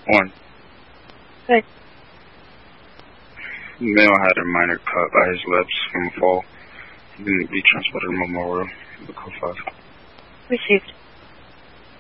One. Good. The male had a minor cut by his lips from a fall. He didn't be transported to Memorial. Local 5. Received.